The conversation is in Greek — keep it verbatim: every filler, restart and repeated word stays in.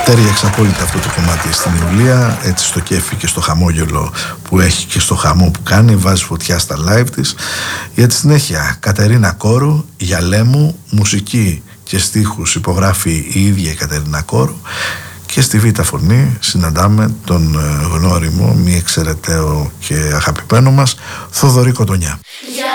Τέριαξε απόλυτα αυτό το κομμάτι στην Ιουλία, έτσι στο κέφι και στο χαμόγελο που έχει και στο χαμό που κάνει, βάζει φωτιά στα live της. Για τη συνέχεια, Κατερίνα Κόρου, «Γυαλέ μου», μουσική και στίχους υπογράφει η ίδια η Κατερίνα Κόρου, και στη β' φωνή συναντάμε τον γνώριμο, μη εξαιρεταίο και αγαπημένο μας Θοδωρή Κοτονιά.